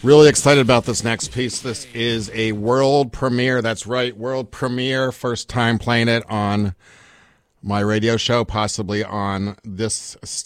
Really excited about this next piece. This is a world premiere. That's right, world premiere. First time playing it on my radio show, possibly on this